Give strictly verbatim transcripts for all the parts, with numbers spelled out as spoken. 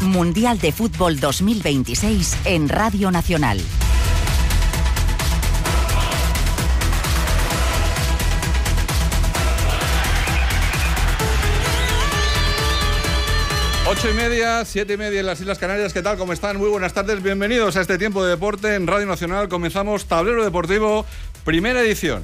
Mundial de Fútbol dos mil veintiséis en Radio Nacional. Ocho y media, siete y media en las Islas Canarias. ¿Qué tal? ¿Cómo están? Muy buenas tardes. Bienvenidos a este tiempo de deporte en Radio Nacional. Comenzamos Tablero Deportivo, primera edición.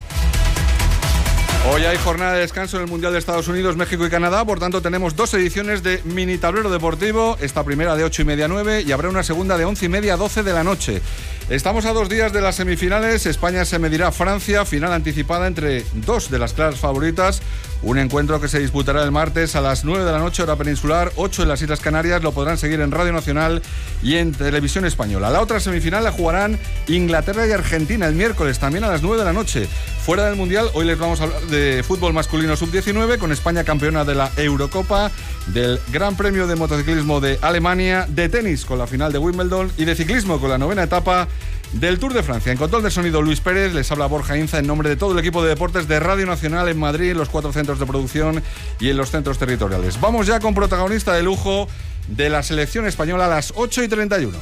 Hoy hay jornada de descanso en el Mundial de Estados Unidos, México y Canadá. Por tanto, tenemos dos ediciones de Mini Tablero Deportivo. Esta primera de ocho y media a nueve y habrá una segunda de once y media a doce de la noche. Estamos a dos días de las semifinales. España se medirá a Francia, final anticipada entre dos de las claras favoritas. Un encuentro que se disputará el martes a las nueve de la noche, hora peninsular, ocho en las Islas Canarias. Lo podrán seguir en Radio Nacional y en Televisión Española. La otra semifinal la jugarán Inglaterra y Argentina el miércoles, también a las nueve de la noche. Fuera del Mundial, hoy les vamos a hablar de fútbol masculino sub diecinueve, con España campeona de la Eurocopa, del Gran Premio de Motociclismo de Alemania, de tenis con la final de Wimbledon y de ciclismo con la novena etapa del Tour de Francia. En control de sonido, Luis Pérez. Les habla Borja Inza en nombre de todo el equipo de deportes de Radio Nacional en Madrid, en los cuatro centros de producción y en los centros territoriales. Vamos ya con protagonista de lujo de la selección española a las ocho y treinta y uno.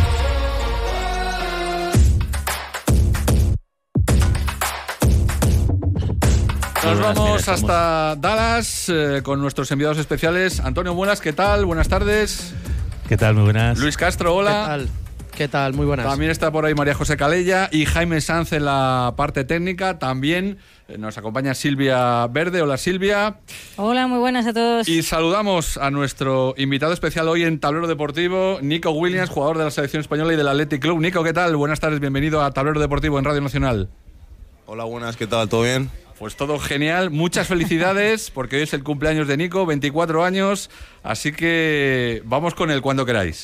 Nos vamos hasta Dallas eh, con nuestros enviados especiales. Antonio Muelas, ¿qué tal? Buenas tardes. ¿Qué tal? Muy buenas. Luis Castro, hola. ¿Qué tal? ¿Qué tal? Muy buenas. También está por ahí María José Calella y Jaime Sanz en la parte técnica. También nos acompaña Silvia Verde. Hola, Silvia. Hola, muy buenas a todos. Y saludamos a nuestro invitado especial hoy en Tablero Deportivo, Nico Williams, jugador de la selección española y del Athletic Club. Nico, ¿qué tal? Buenas tardes, bienvenido a Tablero Deportivo en Radio Nacional. Hola, buenas, ¿qué tal? ¿Todo bien? Pues todo genial, muchas felicidades porque hoy es el cumpleaños de Nico, veinticuatro años, así que vamos con él cuando queráis.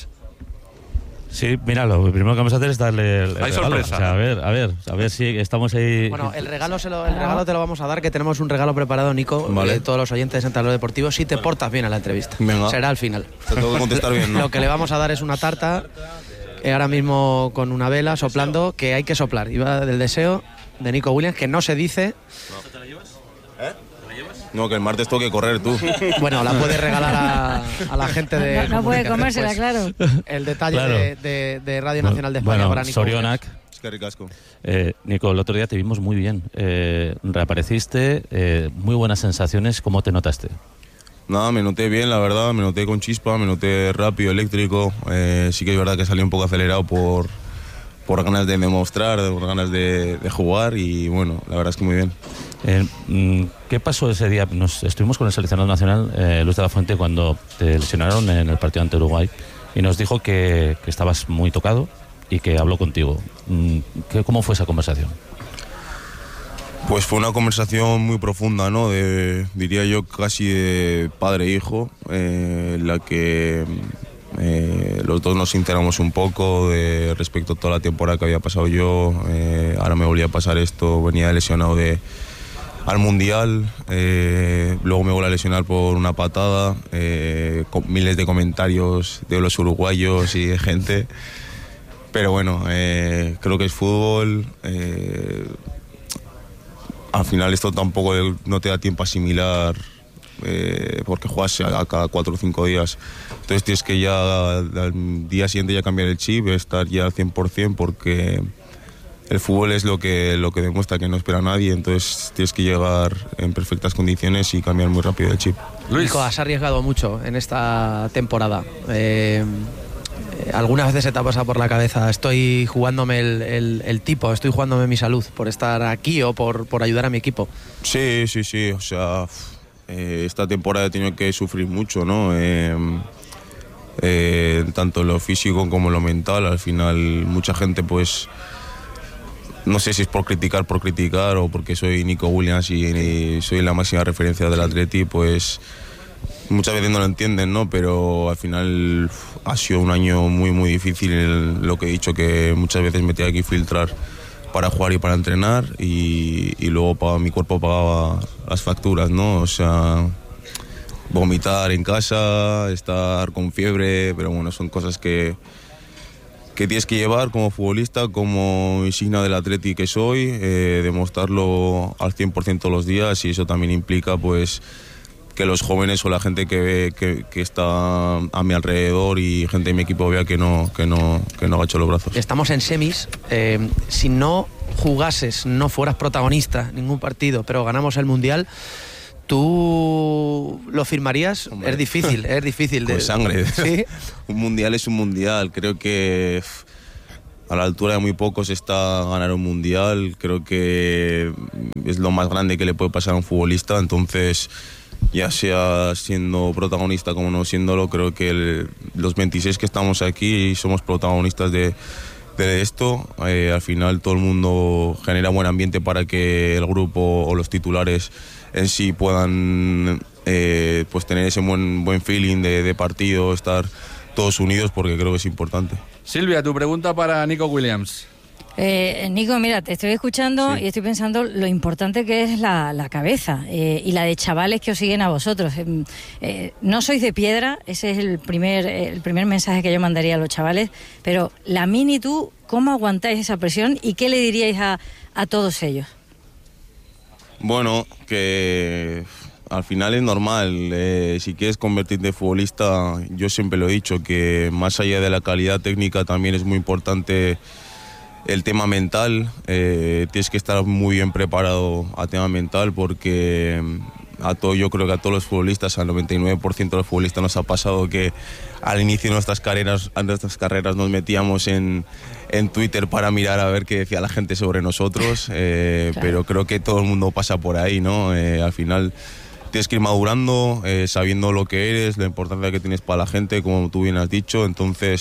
Sí, mira, lo primero que vamos a hacer es darle el, el Hay regalo. sorpresa. O sea, a ver, a ver, a ver si estamos ahí. Bueno, el regalo, se lo, el regalo te lo vamos a dar, que tenemos un regalo preparado, Nico, vale. de todos los oyentes en Tablero Deportivo, si te portas bien a la entrevista. Venga. Será al final. Te tengo que contestar bien, ¿no? Lo que le vamos a dar es una tarta, eh, ahora mismo con una vela, soplando, que hay que soplar. Y va del deseo de Nico Williams, que no se dice... ¿Eh? No, que el martes tengo que correr, tú. Bueno, la puedes regalar a, a la gente de... No, no puede comunicación, comérsela, pues, claro. El detalle Claro. de, de, de Radio Nacional de España Bueno, para Nico Sorionak. Es que ricasco. Eh, Nico, el otro día te vimos muy bien. Eh, reapareciste, eh, muy buenas sensaciones. ¿Cómo te notaste? Nada, me noté bien, la verdad. Me noté con chispa, me noté rápido, eléctrico. Eh, sí que es verdad que salí un poco acelerado por, por ganas de demostrar, por ganas de, de jugar. Y bueno, la verdad es que muy bien. Eh, ¿Qué pasó ese día? Nos estuvimos con el seleccionado nacional, eh, Luis de la Fuente, cuando te lesionaron en el partido ante Uruguay y nos dijo que, que estabas muy tocado y que habló contigo. ¿Qué, ¿Cómo fue esa conversación? Pues fue una conversación muy profunda, ¿no? De, diría yo casi de padre e hijo, eh, en la que eh, los dos nos sinceramos un poco de, respecto a toda la temporada que había pasado yo. Eh, ahora me volvía a pasar esto, venía lesionado de al Mundial, eh, luego me volví a lesionar por una patada, eh, con miles de comentarios de los uruguayos y de gente, pero bueno, eh, creo que es fútbol, eh, al final esto tampoco no te da tiempo a asimilar, eh, porque juegas a, a cada cuatro o cinco días, entonces tienes que ya al día siguiente ya cambiar el chip, estar ya al cien por ciento, porque el fútbol es lo que, lo que demuestra que no espera a nadie, entonces tienes que llegar en perfectas condiciones y cambiar muy rápido el chip. Luis. Nico, has arriesgado mucho en esta temporada. Eh, ¿Algunas veces se te ha pasado por la cabeza, estoy jugándome el, el, el tipo, estoy jugándome mi salud por estar aquí o por, por ayudar a mi equipo? Sí, sí, sí, o sea, eh, esta temporada he tenido que sufrir mucho, ¿no? Eh, eh, tanto lo físico como lo mental, al final mucha gente pues... No sé si es por criticar, por criticar o porque soy Nico Williams y, y soy la máxima referencia del Atleti, pues muchas veces no lo entienden, ¿no? Pero al final ha sido un año muy, muy difícil, el, lo que he dicho, que muchas veces me tenía que filtrar para jugar y para entrenar y, y luego para, mi cuerpo pagaba las facturas, ¿no? O sea, vomitar en casa, estar con fiebre, pero bueno, son cosas que... que tienes que llevar como futbolista, como insignia del Atleti que soy, eh, demostrarlo al cien por ciento todos los días, y eso también implica pues que los jóvenes o la gente que, ve, que, que está a mi alrededor y gente de mi equipo vea que no, que no, que no agacho los brazos. Estamos en semis. Eh, si no jugases, no fueras protagonista en ningún partido, pero ganamos el Mundial, ¿tú lo firmarías? Hombre. Es difícil, es difícil. Con de... sangre. ¿Sí? Un Mundial es un Mundial. Creo que a la altura de muy pocos está ganar un Mundial. Creo que es lo más grande que le puede pasar a un futbolista. Entonces, ya sea siendo protagonista como no siéndolo, creo que el, los veintiséis que estamos aquí somos protagonistas de, de esto. Eh, al final todo el mundo genera buen ambiente para que el grupo o los titulares en sí puedan eh, pues tener ese buen, buen feeling de, de partido, estar todos unidos, porque creo que es importante. Silvia, tu pregunta para Nico Williams. Eh, Nico, mira, te estoy escuchando Sí. y estoy pensando lo importante que es la, la cabeza eh, y la de chavales que os siguen a vosotros. Eh, eh, no sois de piedra, ese es el primer, el primer mensaje que yo mandaría a los chavales, pero Lamine y tú, ¿cómo aguantáis esa presión y qué le diríais a, a todos ellos? Bueno, que al final es normal. Eh, si quieres convertirte en futbolista, yo siempre lo he dicho, que más allá de la calidad técnica también es muy importante el tema mental. Eh, tienes que estar muy bien preparado a tema mental, porque a todo, yo creo que a todos los futbolistas, al noventa y nueve por ciento de los futbolistas nos ha pasado que al inicio de nuestras carreras, de nuestras carreras nos metíamos en, en Twitter para mirar a ver qué decía la gente sobre nosotros, eh, claro. Pero creo que todo el mundo pasa por ahí, ¿no? Eh, al final tienes que ir madurando, eh, sabiendo lo que eres, la importancia que tienes para la gente, como tú bien has dicho. Entonces,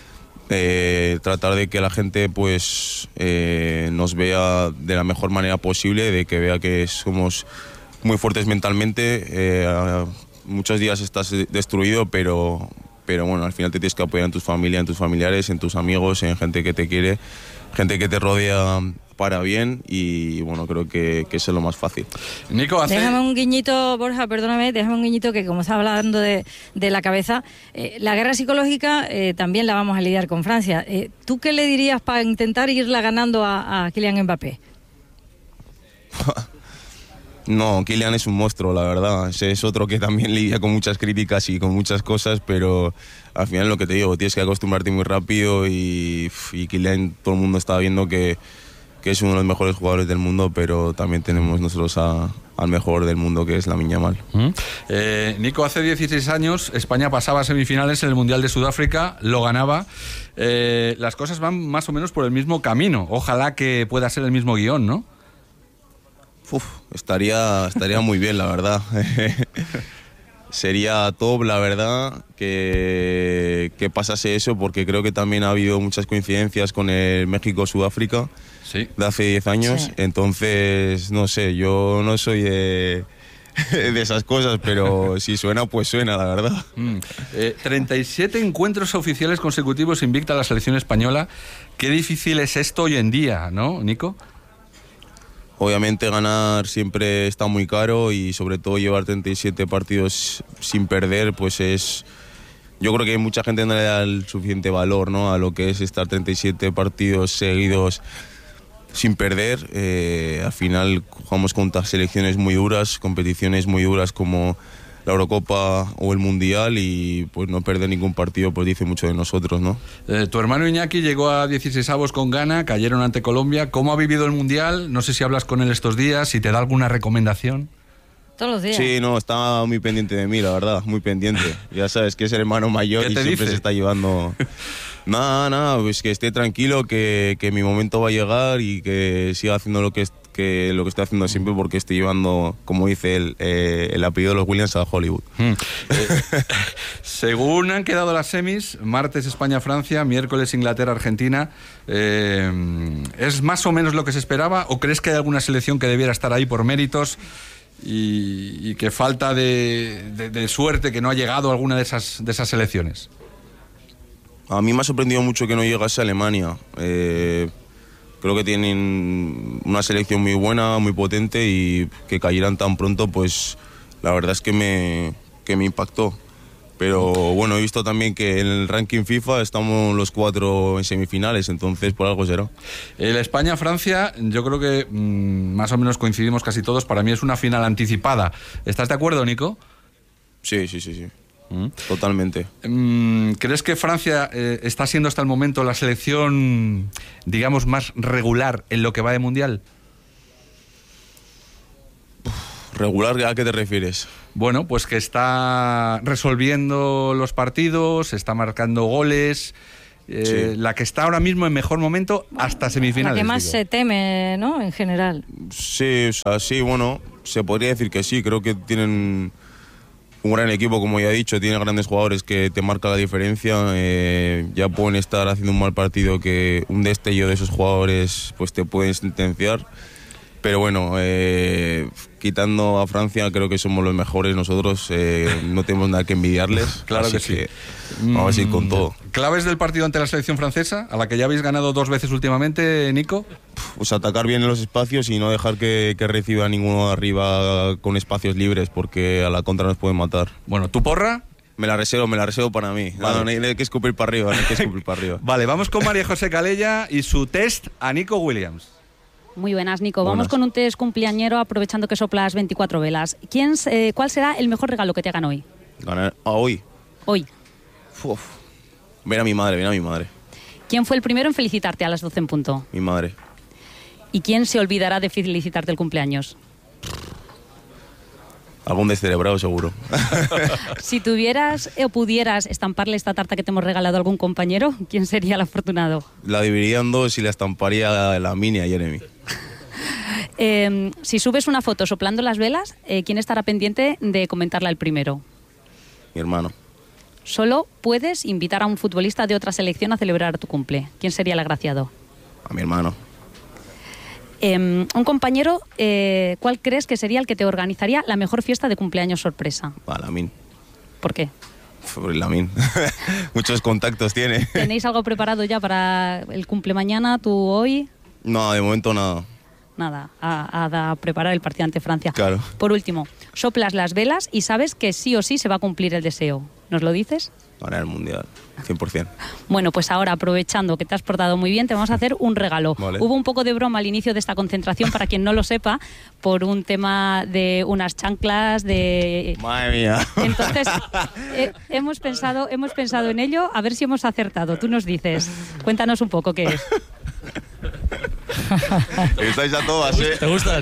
eh, tratar de que la gente pues eh, nos vea de la mejor manera posible, de que vea que somos muy fuertes mentalmente. Eh, muchos días estás destruido, pero, pero bueno, al final te tienes que apoyar en tus familias, en tus familiares, en tus amigos, en gente que te quiere, gente que te rodea para bien, y bueno, creo que, que eso es lo más fácil. Nico, hace... Déjame un guiñito, Borja, perdóname, déjame un guiñito que como estaba hablando de, de la cabeza, eh, la guerra psicológica eh, también la vamos a lidiar con Francia. Eh, ¿Tú qué le dirías para intentar irla ganando a, a Kylian Mbappé? No, Kylian es un monstruo, la verdad. Ese es otro que también lidia con muchas críticas y con muchas cosas, pero al final lo que te digo, tienes que acostumbrarte muy rápido, y, y Kylian, todo el mundo está viendo que, que es uno de los mejores jugadores del mundo, pero también tenemos nosotros a, al mejor del mundo, que es Lamine Yamal. ¿Mm? Eh, Nico, hace dieciséis años España pasaba a semifinales en el Mundial de Sudáfrica, lo ganaba. Eh, las cosas van más o menos por el mismo camino. Ojalá que pueda ser el mismo guión, ¿no? Uf, estaría, estaría muy bien, la verdad. Sería top, la verdad, que, que pasase eso, porque creo que también ha habido muchas coincidencias con el México-Sudáfrica, sí, de hace diez años. Sí. Entonces, no sé, yo no soy de, de esas cosas, pero si suena, pues suena, la verdad. Mm. Eh, treinta y siete encuentros oficiales consecutivos invicta la selección española. Qué difícil es esto hoy en día, ¿no, Nico? Obviamente ganar siempre está muy caro, y sobre todo llevar treinta y siete partidos sin perder, pues es... Yo creo que mucha gente no le da el suficiente valor, ¿no?, a lo que es estar treinta y siete partidos seguidos sin perder. Eh, al final jugamos contra selecciones muy duras, competiciones muy duras como la Eurocopa o el Mundial, y pues no perder ningún partido pues dice mucho de nosotros, ¿no? Eh, tu hermano Iñaki llegó a dieciseisavos con Ghana, cayeron ante Colombia. ¿Cómo ha vivido el Mundial? No sé si hablas con él estos días, si te da alguna recomendación. Todos los días. Sí, no, está muy pendiente de mí, la verdad, muy pendiente. Ya sabes que es el hermano mayor y siempre dice? se está llevando... Nada, nada, pues que esté tranquilo, que, que mi momento va a llegar, y que siga haciendo lo que, es, que, lo que estoy haciendo siempre, porque estoy llevando, como dice él, eh, el apellido de los Williams a Hollywood. Mm. Eh, según han quedado las semis, martes España-Francia, miércoles Inglaterra-Argentina, eh, ¿es más o menos lo que se esperaba, o crees que hay alguna selección que debiera estar ahí por méritos y, y que falta de, de, de suerte, que no ha llegado a alguna de esas, de esas selecciones? A mí me ha sorprendido mucho que no llegase a Alemania. Eh, creo que tienen una selección muy buena, muy potente, y que cayeran tan pronto, pues la verdad es que me, que me impactó. Pero bueno, he visto también que en el ranking FIFA estamos los cuatro en semifinales, entonces por algo será. El España-Francia, yo creo que mmm, más o menos coincidimos casi todos. Para mí es una final anticipada. ¿Estás de acuerdo, Nico? Sí, sí, sí, sí. ¿Mm? Totalmente. ¿Crees que Francia eh, está siendo hasta el momento la selección, digamos, más regular en lo que va de Mundial? ¿Regular? ¿A qué te refieres? Bueno, pues que está resolviendo los partidos, está marcando goles, eh, sí. La que está ahora mismo en mejor momento hasta semifinales. La que más digo. se teme, ¿no?, en general. Sí, o sea, sí, bueno, se podría decir que sí. Creo que tienen un gran equipo, como ya he dicho, tiene grandes jugadores que te marcan la diferencia. Eh, ya pueden estar haciendo un mal partido que un destello de esos jugadores pues te pueden sentenciar. Pero bueno, eh, quitando a Francia, creo que somos los mejores nosotros, eh, no tenemos nada que envidiarles. Claro que sí. Que vamos a ir con todo. ¿Claves del partido ante la selección francesa, a la que ya habéis ganado dos veces últimamente, Nico? Pues atacar bien en los espacios y no dejar que, que reciba ninguno arriba con espacios libres, porque a la contra nos pueden matar. Bueno, ¿tu porra? Me la reservo, me la reservo para mí. Vale. No, no hay que escupir para arriba, no hay que escupir para arriba. Vale, vamos con María José Calella y su test a Nico Williams. Muy buenas, Nico. Buenas. Vamos con un test cumpleañero aprovechando que soplas veinticuatro velas. ¿Quién, eh, ¿Cuál será el mejor regalo que te hagan hoy? ¿Ganar a hoy? Hoy. Uf. Ven a mi madre, ven a mi madre. ¿Quién fue el primero en felicitarte a las doce en punto? Mi madre. ¿Y quién se olvidará de felicitarte el cumpleaños? Algún descerebrado, seguro. Si tuvieras o pudieras estamparle esta tarta que te hemos regalado a algún compañero, ¿quién sería el afortunado? La dividiría en dos y la estamparía a la Mini a Jeremy. Eh, si subes una foto soplando las velas, eh, ¿quién estará pendiente de comentarla el primero? Mi hermano. Solo puedes invitar a un futbolista de otra selección a celebrar tu cumple. ¿Quién sería el agraciado? A mi hermano. Eh, un compañero, eh, ¿cuál crees que sería el que te organizaría la mejor fiesta de cumpleaños sorpresa? A Lamin. ¿Por qué? Lamin. Muchos contactos tiene. ¿Tenéis algo preparado ya para el cumple mañana, tú hoy? No, de momento nada. Nada, a, a, a preparar el partido ante Francia. Claro. Por último, soplas las velas y sabes que sí o sí se va a cumplir el deseo. ¿Nos lo dices? Ganar el Mundial, cien por ciento. Bueno, pues ahora, aprovechando que te has portado muy bien, te vamos a hacer un regalo. Vale. Hubo un poco de broma al inicio de esta concentración, para quien no lo sepa, por un tema de unas chanclas, de... Madre mía. Entonces, eh, hemos, pensado, hemos pensado en ello, a ver si hemos acertado. Tú nos dices, cuéntanos un poco qué es. Estáis a todas, ¿eh? ¿Te gustan?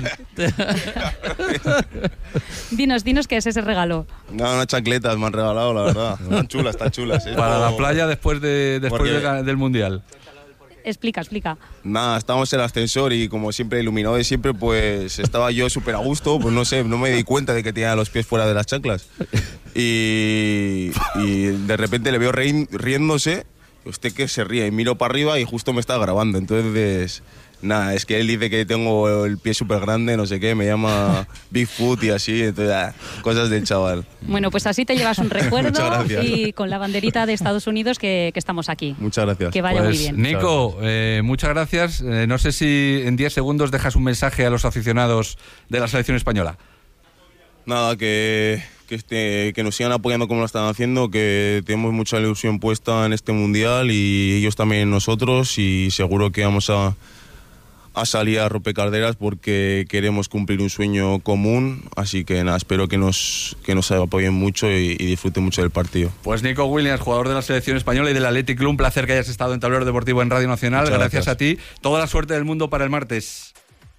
Dinos, dinos qué es ese regalo. No, unas chancletas me han regalado, la verdad. Están chulas, están chulas. ¿eh? Para la playa después, de, después Porque... de, del Mundial. Explica, explica. Nada, estábamos en el ascensor y como siempre, iluminado de siempre, pues estaba yo súper a gusto, pues no sé, no me di cuenta de que tenía los pies fuera de las chanclas. Y, y de repente le veo reí, riéndose, usted que se ríe, y miro para arriba y justo me está grabando, entonces... Nada, es que él dice que tengo el pie súper grande, no sé qué, me llama Bigfoot y así, entonces, ah, cosas del chaval. Bueno, pues así te llevas un recuerdo. Muchas gracias. Y con la banderita de Estados Unidos que, que estamos aquí. Muchas gracias. Que vaya Pues, muy bien. Nico, eh, muchas gracias. Eh, no sé si en diez segundos dejas un mensaje a los aficionados de la selección española. Nada, que, que, este, que nos sigan apoyando como lo están haciendo, que tenemos mucha ilusión puesta en este Mundial y ellos también en nosotros, y seguro que vamos a... a salir a rompecarderas porque queremos cumplir un sueño común, así que nada, espero que nos, que nos apoyen mucho y, y disfruten mucho del partido. Pues Nico Williams, jugador de la selección española y del Athletic Club, un placer que hayas estado en Tablero Deportivo en Radio Nacional. Muchas gracias, gracias a ti. Toda la suerte del mundo para el martes.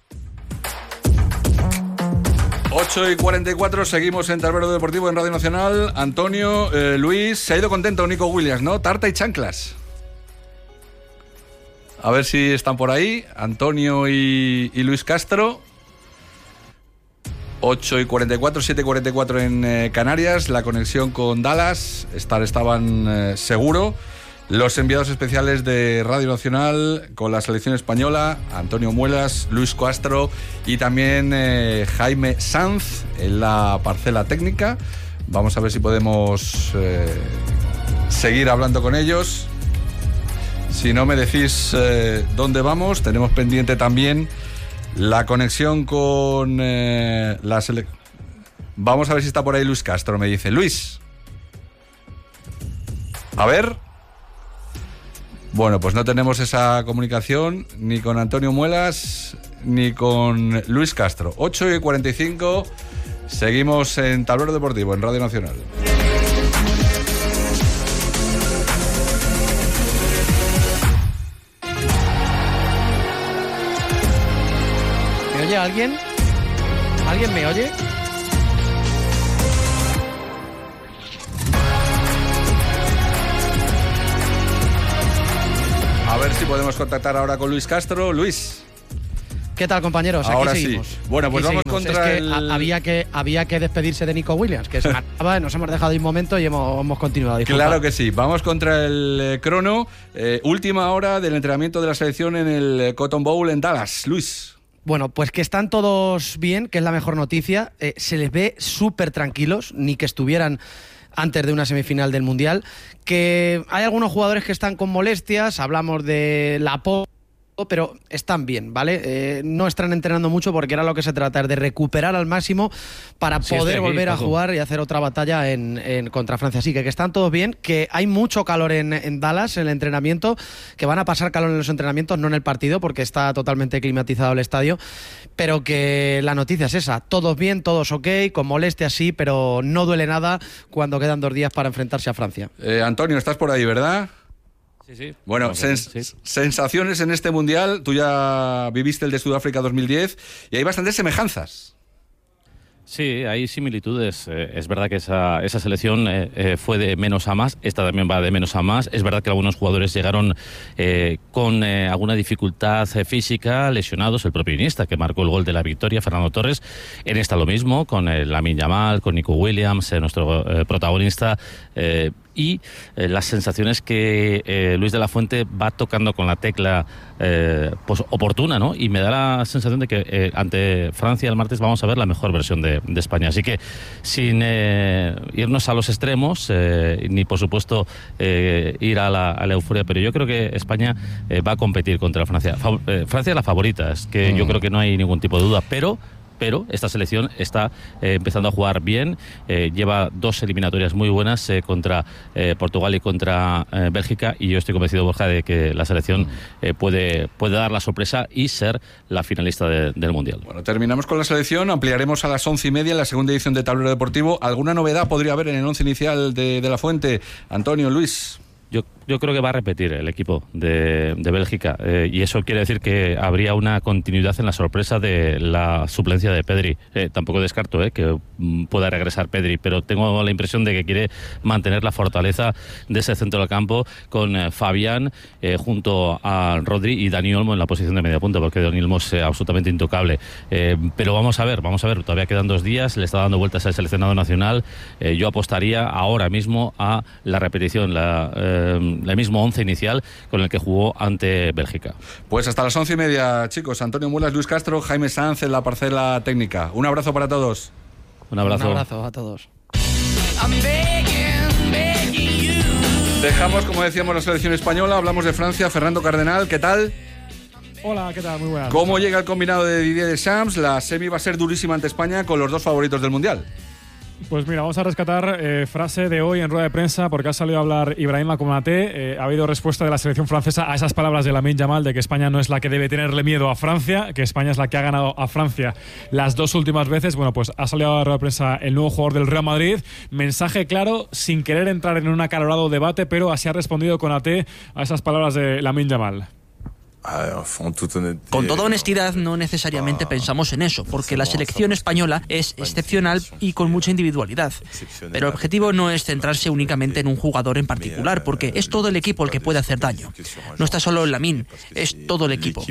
ocho y cuarenta y cuatro, seguimos en Tablero Deportivo en Radio Nacional. Antonio, eh, Luis, se ha ido contento Nico Williams, ¿no? Tarta y chanclas. A ver si están por ahí, Antonio y, y Luis Castro. ocho y cuarenta y cuatro, siete y cuarenta y cuatro en eh, Canarias. La conexión con Dallas, estar estaban eh, seguro. Los enviados especiales de Radio Nacional con la selección española, Antonio Muelas, Luis Castro y también eh, Jaime Sanz en la parcela técnica. Vamos a ver si podemos eh, seguir hablando con ellos. Si no me decís eh, dónde vamos, tenemos pendiente también la conexión con eh, la selección. Vamos a ver si está por ahí Luis Castro, me dice. Luis. A ver. Bueno, pues no tenemos esa comunicación ni con Antonio Muelas ni con Luis Castro. ocho y cuarenta y cinco, seguimos en Tablero Deportivo, en Radio Nacional. ¿Alguien? ¿Alguien me oye? A ver si podemos contactar ahora con Luis Castro. Luis. ¿Qué tal, compañeros? Aquí Ahora seguimos. sí. Bueno, pues Aquí vamos seguimos. contra es que el... había que había que despedirse de Nico Williams, que se me acaba, nos hemos dejado un momento y hemos, hemos continuado. Disculpa. Claro que sí. Vamos contra el eh, crono. Eh, última hora del entrenamiento de la selección en el eh, Cotton Bowl en Dallas. Luis. Bueno, pues que están todos bien, que es la mejor noticia. Eh, se les ve súper tranquilos, ni que estuvieran antes de una semifinal del Mundial. Que hay algunos jugadores que están con molestias, hablamos de la po pero están bien, ¿vale? Eh, no están entrenando mucho porque era lo que se trata, de recuperar al máximo para sí, poder aquí, volver a Paco. jugar y hacer otra batalla en, en contra Francia. Así que, que están todos bien, que hay mucho calor en, en Dallas, en el entrenamiento, que van a pasar calor en los entrenamientos, no en el partido, porque está totalmente climatizado el estadio, pero que la noticia es esa, todos bien, todos ok, con molestias sí, pero no duele nada cuando quedan dos días para enfrentarse a Francia. Eh, Antonio, estás por ahí, ¿verdad? Sí, sí. Bueno, sens sí. sensaciones en este Mundial. Tú ya viviste el de Sudáfrica dos mil diez y hay bastantes semejanzas. Sí, hay similitudes. Eh, es verdad que esa, esa selección eh, eh, fue de menos a más, esta también va de menos a más. Es verdad que algunos jugadores llegaron eh, con eh, alguna dificultad eh, física, lesionados. El propio Iniesta, que marcó el gol de la victoria, Fernando Torres. En esta lo mismo, con eh, Lamine Yamal, con Nico Williams, eh, nuestro eh, protagonista. Eh, y eh, las sensaciones que eh, Luis de la Fuente va tocando con la tecla eh, pues oportuna, ¿no? Y me da la sensación de que eh, ante Francia el martes vamos a ver la mejor versión de, de España. Así que sin eh, irnos a los extremos, eh, ni por supuesto eh, ir a la, a la euforia, pero yo creo que España eh, va a competir contra Francia. Fa eh, Francia es la favorita, es que mm. yo creo que no hay ningún tipo de duda, pero... pero esta selección está eh, empezando a jugar bien, eh, lleva dos eliminatorias muy buenas eh, contra eh, Portugal y contra eh, Bélgica, y yo estoy convencido, Borja, de que la selección eh, puede, puede dar la sorpresa y ser la finalista de, del Mundial. Bueno, terminamos con la selección, ampliaremos a las once y media en la segunda edición de Tablero Deportivo. ¿Alguna novedad podría haber en el once inicial de, de la Fuente? Antonio, Luis. Yo, yo creo que va a repetir el equipo de, de Bélgica eh, y eso quiere decir que habría una continuidad en la sorpresa de la suplencia de Pedri. Eh, tampoco descarto eh, que mm, pueda regresar Pedri, pero tengo la impresión de que quiere mantener la fortaleza de ese centro del campo con eh, Fabián eh, junto a Rodri y Dani Olmo en la posición de media punta, porque Dani Olmo es eh, absolutamente intocable. Eh, pero vamos a ver, vamos a ver, todavía quedan dos días, le está dando vueltas al seleccionado nacional. Eh, yo apostaría ahora mismo a la repetición, la... Eh, el mismo once inicial con el que jugó ante Bélgica. Pues hasta las once y media, chicos. Antonio Muelas, Luis Castro, Jaime Sanz en la parcela técnica. Un abrazo para todos. Un abrazo. Un abrazo a todos. Dejamos, como decíamos, la selección española. Hablamos de Francia. Fernando Cardenal, ¿qué tal? Hola, ¿qué tal? Muy buenas. ¿Cómo llega el combinado de Didier Deschamps? La semi va a ser durísima ante España con los dos favoritos del Mundial. Pues mira, vamos a rescatar eh, frase de hoy en rueda de prensa porque ha salido a hablar Ibrahima Konaté. Eh, ha habido respuesta de la selección francesa a esas palabras de Lamine Yamal de que España no es la que debe tenerle miedo a Francia, que España es la que ha ganado a Francia las dos últimas veces. Bueno, pues ha salido a la rueda de prensa el nuevo jugador del Real Madrid. Mensaje claro, sin querer entrar en un acalorado debate, pero así ha respondido Konaté a esas palabras de Lamine Yamal. Con toda honestidad, no necesariamente pensamos en eso, porque la selección española es excepcional y con mucha individualidad. Pero el objetivo no es centrarse únicamente en un jugador en particular, porque es todo el equipo el que puede hacer daño. No está solo el Lamine, es todo el equipo.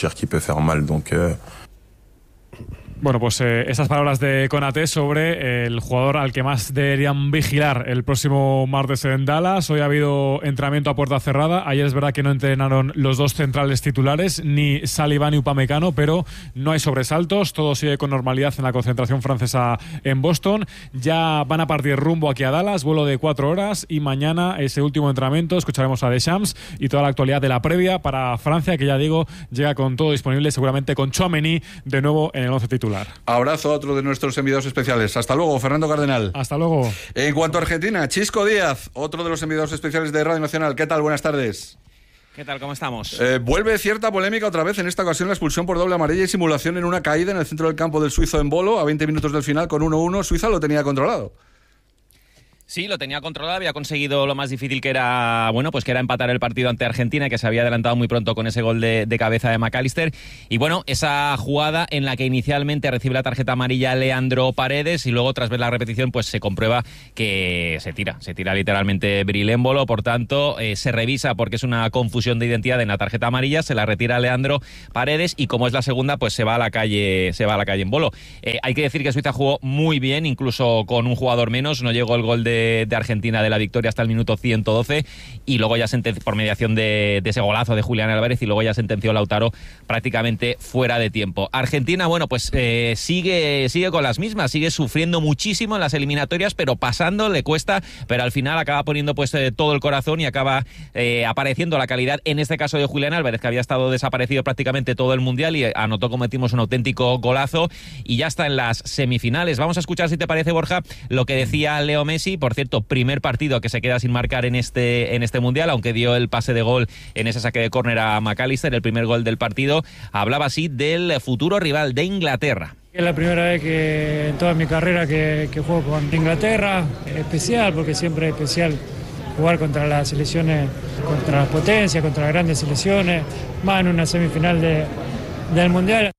Bueno, pues eh, esas palabras de Konaté sobre eh, el jugador al que más deberían vigilar el próximo martes en Dallas. Hoy ha habido entrenamiento a puerta cerrada. Ayer es verdad que no entrenaron los dos centrales titulares, ni Saliba ni Upamecano, pero no hay sobresaltos. Todo sigue con normalidad en la concentración francesa en Boston. Ya van a partir rumbo aquí a Dallas, vuelo de cuatro horas, y mañana ese último entrenamiento escucharemos a Deschamps y toda la actualidad de la previa para Francia, que ya digo, llega con todo disponible, seguramente con Tchouaméni de nuevo en el once titular. Abrazo a otro de nuestros enviados especiales. Hasta luego, Fernando Cardenal. Hasta luego. En cuanto a Argentina, Chisco Díaz, otro de los enviados especiales de Radio Nacional. ¿Qué tal? Buenas tardes. ¿Qué tal? ¿Cómo estamos? Eh, vuelve cierta polémica otra vez, en esta ocasión la expulsión por doble amarilla y simulación en una caída en el centro del campo del suizo en Bolo, a veinte minutos del final con uno uno. Suiza lo tenía controlado. Sí, lo tenía controlado, había conseguido lo más difícil que era, bueno, pues que era empatar el partido ante Argentina, que se había adelantado muy pronto con ese gol de, de cabeza de McAllister. Y bueno, esa jugada en la que inicialmente recibe la tarjeta amarilla Leandro Paredes y luego tras ver la repetición pues se comprueba que se tira, se tira literalmente Bril Embolo, por tanto eh, se revisa porque es una confusión de identidad en la tarjeta amarilla, se la retira Leandro Paredes y como es la segunda pues se va a la calle, se va a la calle Embolo. Eh, hay que decir que Suiza jugó muy bien, incluso con un jugador menos, no llegó el gol de de Argentina de la victoria hasta el minuto ciento doce y luego ya sentenció por mediación de, de ese golazo de Julián Álvarez y luego ya sentenció Lautaro prácticamente fuera de tiempo. Argentina, bueno, pues eh, sigue, sigue con las mismas, sigue sufriendo muchísimo en las eliminatorias, pero pasando le cuesta, pero al final acaba poniendo pues eh, todo el corazón y acaba eh, apareciendo la calidad, en este caso de Julián Álvarez, que había estado desaparecido prácticamente todo el Mundial y anotó, como decimos, un auténtico golazo y ya está en las semifinales. Vamos a escuchar, si te parece, Borja, lo que decía Leo Messi. Por cierto, primer partido que se queda sin marcar en este, en este Mundial, aunque dio el pase de gol en ese saque de córner a McAllister, el primer gol del partido. Hablaba así del futuro rival de Inglaterra. Es la primera vez que en toda mi carrera que, que juego con Inglaterra, especial porque siempre es especial jugar contra las selecciones, contra las potencias, contra las grandes selecciones, más en una semifinal de, del Mundial.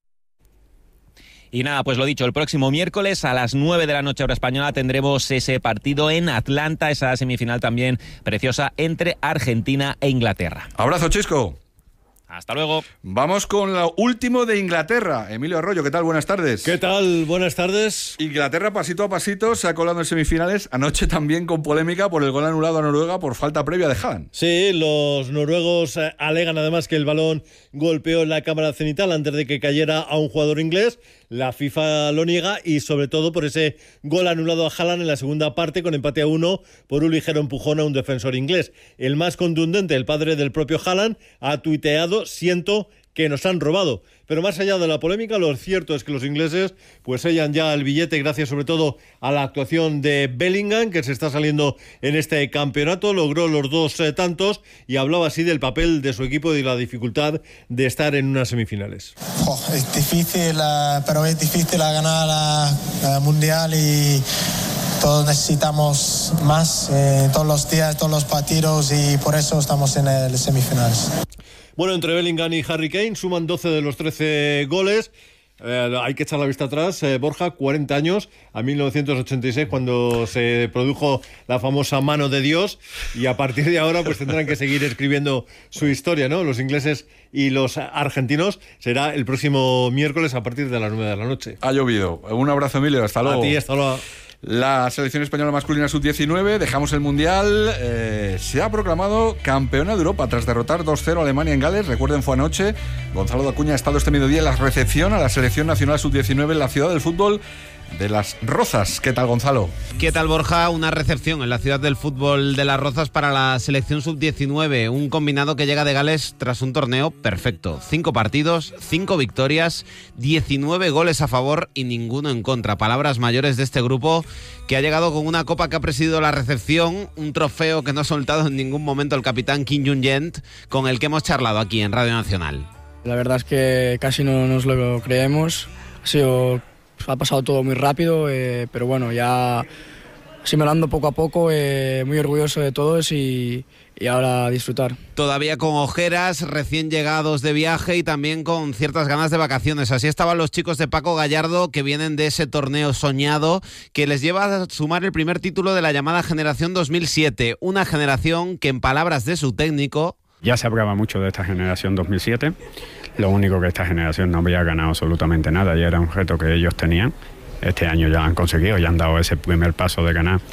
Y nada, pues lo dicho, el próximo miércoles a las nueve de la noche hora española tendremos ese partido en Atlanta, esa semifinal también preciosa entre Argentina e Inglaterra. Abrazo, Chisco. Hasta luego. Vamos con lo último de Inglaterra. Emilio Arroyo, ¿qué tal? Buenas tardes. ¿Qué tal? Buenas tardes. Inglaterra, pasito a pasito, se ha colado en semifinales. Anoche también con polémica por el gol anulado a Noruega por falta previa de Haaland. Sí, los noruegos alegan además que el balón golpeó en la cámara cenital antes de que cayera a un jugador inglés. La FIFA lo niega y sobre todo por ese gol anulado a Haaland en la segunda parte con empate a uno por un ligero empujón a un defensor inglés. El más contundente, el padre del propio Haaland, ha tuiteado: siento que nos han robado. Pero más allá de la polémica, lo cierto es que los ingleses pues sellan ya el billete gracias sobre todo a la actuación de Bellingham, que se está saliendo en este campeonato, logró los dos eh, tantos y hablaba así del papel de su equipo y la dificultad de estar en unas semifinales. Oh, es difícil, uh, pero es difícil ganar la uh, Mundial y todos necesitamos más eh, todos los días, todos los partidos y por eso estamos en el semifinales. Bueno, entre Bellingham y Harry Kane suman doce de los trece goles. Eh, hay que echar la vista atrás, eh, Borja, cuarenta años, a mil novecientos ochenta y seis, cuando se produjo la famosa mano de Dios, y a partir de ahora pues tendrán que seguir escribiendo su historia, ¿no? Los ingleses y los argentinos. Será el próximo miércoles a partir de las nueve de la noche. Ha llovido. Un abrazo, Emilio, hasta luego. A ti, hasta luego. La selección española masculina sub diecinueve, dejamos el Mundial, eh, se ha proclamado campeona de Europa tras derrotar dos cero a Alemania en Gales. Recuerden, fue anoche. Gonzalo Dacuña ha estado este mediodía en la recepción a la selección nacional sub diecinueve en la ciudad del fútbol de Las Rozas. ¿Qué tal, Gonzalo? ¿Qué tal, Borja? Una recepción en la ciudad del fútbol de Las Rozas para la selección sub diecinueve, un combinado que llega de Gales tras un torneo perfecto. Cinco partidos, cinco victorias, diecinueve goles a favor y ninguno en contra. Palabras mayores de este grupo, que ha llegado con una copa que ha presidido la recepción, un trofeo que no ha soltado en ningún momento el capitán Kim Jung-yent, con el que hemos charlado aquí en Radio Nacional. La verdad es que casi no nos lo creemos. Ha sido... Ha pasado todo muy rápido, eh, pero bueno, ya asimilando poco a poco, eh, muy orgulloso de todos y, y ahora a disfrutar. Todavía con ojeras, recién llegados de viaje y también con ciertas ganas de vacaciones. Así estaban los chicos de Paco Gallardo, que vienen de ese torneo soñado que les lleva a sumar el primer título de la llamada generación dos mil siete. Una generación que, en palabras de su técnico... Ya se hablaba mucho de esta generación dos mil siete. Lo único que esta generación no había ganado absolutamente nada, ya era un reto que ellos tenían. Este año ya han conseguido, ya han dado ese primer paso de ganar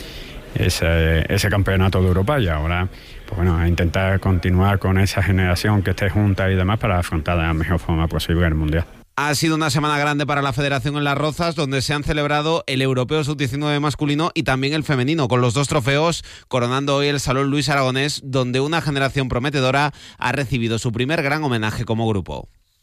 ese, ese campeonato de Europa y ahora, pues bueno, a intentar continuar con esa generación que esté junta y demás para afrontar de la mejor forma posible el Mundial. Ha sido una semana grande para la Federación en Las Rozas, donde se han celebrado el Europeo sub diecinueve masculino y también el femenino, con los dos trofeos coronando hoy el Salón Luis Aragonés, donde una generación prometedora ha recibido su primer gran homenaje como grupo.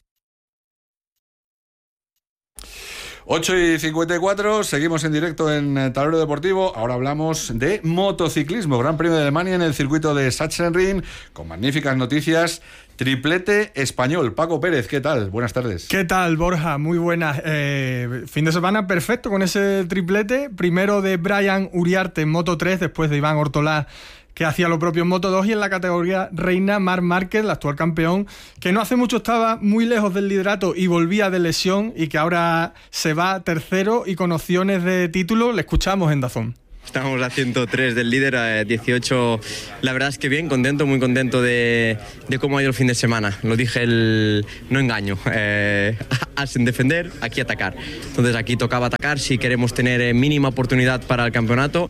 ocho y cincuenta y cuatro, seguimos en directo en Tablero Deportivo. Ahora hablamos de motociclismo. Gran Premio de Alemania en el circuito de Sachsenring, con magníficas noticias. triplete español. Paco Pérez, ¿qué tal? Buenas tardes. ¿Qué tal, Borja? Muy buenas. Eh, fin de semana perfecto con ese triplete. Primero de Brian Uriarte en Moto tres, después de Iván Ortolá, que hacía lo propio en Moto dos, y en la categoría reina Marc Márquez, el actual campeón, que no hace mucho estaba muy lejos del liderato y volvía de lesión, y que ahora se va tercero y con opciones de título. Le escuchamos en DAZN. Estamos a ciento tres del líder, a dieciocho. La verdad es que bien, contento, muy contento de, de cómo ha ido el fin de semana. Lo dije, el no engaño. Eh, sin defender, aquí atacar. Entonces aquí tocaba atacar si queremos tener mínima oportunidad para el campeonato.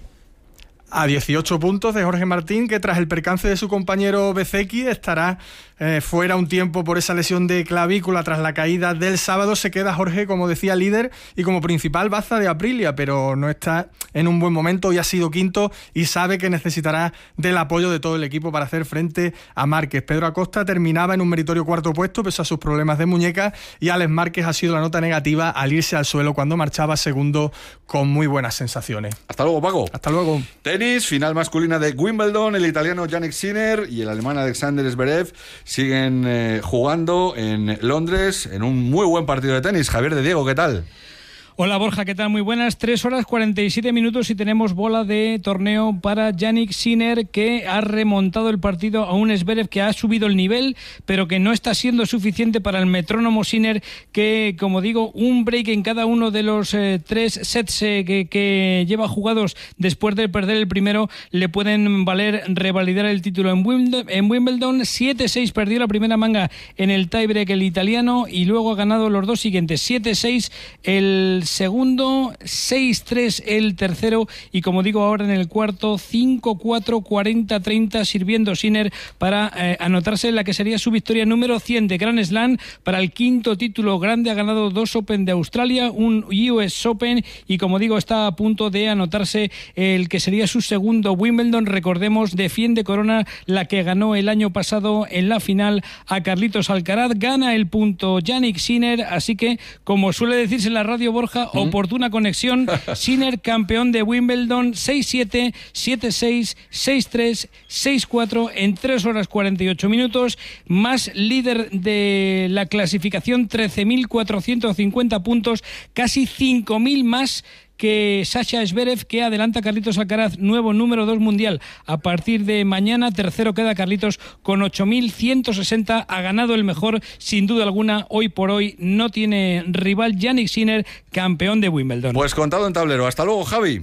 A dieciocho puntos de Jorge Martín, que tras el percance de su compañero Bezzecchi estará eh, fuera un tiempo por esa lesión de clavícula tras la caída del sábado. Se queda Jorge, como decía, líder y como principal baza de Aprilia, pero no está en un buen momento. Hoy ha sido quinto y sabe que necesitará del apoyo de todo el equipo para hacer frente a Márquez. Pedro Acosta terminaba en un meritorio cuarto puesto pese a sus problemas de muñeca, y Alex Márquez ha sido la nota negativa al irse al suelo cuando marchaba segundo con muy buenas sensaciones. Hasta luego, Paco. Hasta luego. Tenis, final masculina de Wimbledon. El italiano Jannik Sinner y el alemán Alexander Zverev siguen eh, jugando en Londres en un muy buen partido de tenis. Javier de Diego, ¿qué tal? Hola Borja, ¿qué tal? Muy buenas. tres horas cuarenta y siete minutos y tenemos bola de torneo para Jannik Sinner, que ha remontado el partido a un Zverev que ha subido el nivel, pero que no está siendo suficiente para el metrónomo Sinner, que, como digo, un break en cada uno de los eh, tres sets eh, que, que lleva jugados después de perder el primero le pueden valer revalidar el título en Wimbledon. En Wimbledon siete seis perdió la primera manga en el tiebreak el italiano, y luego ha ganado los dos siguientes, siete seis el segundo, seis tres el tercero, y como digo ahora en el cuarto, cinco cuatro, cuarenta treinta, sirviendo Sinner para eh, anotarse en la que sería su victoria número cien de Grand Slam, para el quinto título grande. Ha ganado dos Open de Australia, un U S Open, y como digo está a punto de anotarse el que sería su segundo Wimbledon. Recordemos, defiende corona, la que ganó el año pasado en la final a Carlitos Alcaraz. Gana el punto Jannik Sinner, así que, como suele decirse en la radio, Borja, ¿Mm? oportuna conexión. Sinner, campeón de Wimbledon, seis siete, siete seis, seis tres, seis cuatro en tres horas cuarenta y ocho minutos, más líder de la clasificación, trece mil cuatrocientos cincuenta puntos, casi cinco mil más que Sasha Zverev, que adelanta a Carlitos Alcaraz, nuevo número dos mundial a partir de mañana. Tercero queda Carlitos con ocho mil ciento sesenta. Ha ganado el mejor, sin duda alguna. Hoy por hoy no tiene rival Jannik Sinner, campeón de Wimbledon. Pues contado en tablero. Hasta luego, Javi.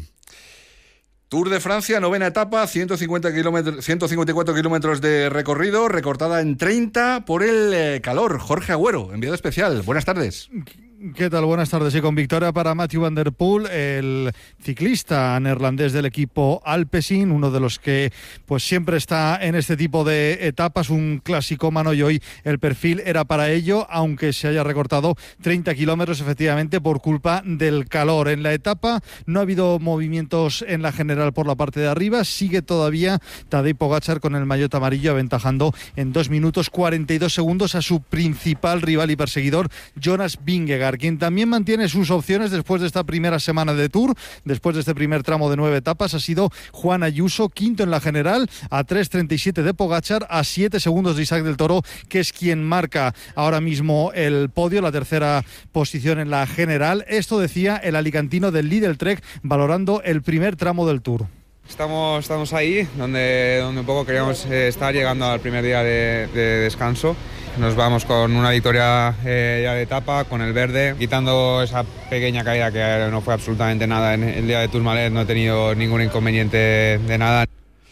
Tour de Francia, novena etapa, ciento cincuenta kilómetros, ciento cincuenta y cuatro kilómetros de recorrido, recortada en treinta por el eh, calor. Jorge Agüero, enviado especial. Buenas tardes. ¿Qué tal? Buenas tardes. Y con victoria para Mathieu van der Poel, el ciclista neerlandés del equipo Alpecin, uno de los que pues siempre está en este tipo de etapas, un clasicómano, y hoy el perfil era para ello, aunque se haya recortado treinta kilómetros efectivamente por culpa del calor. En la etapa no ha habido movimientos en la general por la parte de arriba, sigue todavía Tadej Pogačar con el maillot amarillo, aventajando en dos minutos cuarenta y dos segundos a su principal rival y perseguidor, Jonas Vingegaard, quien también mantiene sus opciones después de esta primera semana de Tour, después de este primer tramo de nueve etapas. Ha sido Juan Ayuso, quinto en la general, a tres treinta y siete de Pogačar, a siete segundos de Isaac del Toro, que es quien marca ahora mismo el podio, la tercera posición en la general. Esto decía el alicantino del Lidl Trek, valorando el primer tramo del Tour. Estamos, estamos ahí, donde, donde un poco queríamos eh, estar, llegando al primer día de, de descanso. Nos vamos con una victoria eh, ya de etapa, con el verde, quitando esa pequeña caída que no fue absolutamente nada en el día de Tourmalet. No he tenido ningún inconveniente de nada.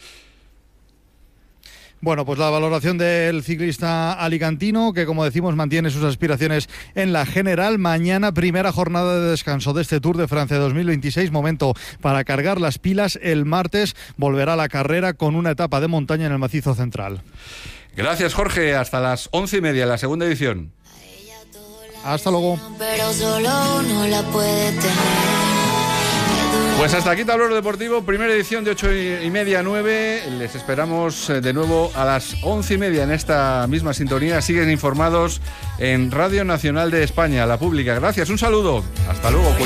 Bueno, pues la valoración del ciclista alicantino, que como decimos mantiene sus aspiraciones en la general. Mañana primera jornada de descanso de este Tour de Francia dos mil veintiséis, momento para cargar las pilas. El martes volverá la carrera con una etapa de montaña en el macizo central. Gracias, Jorge. Hasta las once y media, la segunda edición. Hasta luego. Pero solo uno la puede tener. Pues hasta aquí Tablero Deportivo, primera edición de ocho y media a nueve. Les esperamos de nuevo a las once y media en esta misma sintonía. Siguen informados en Radio Nacional de España, la pública. Gracias, un saludo. Hasta luego.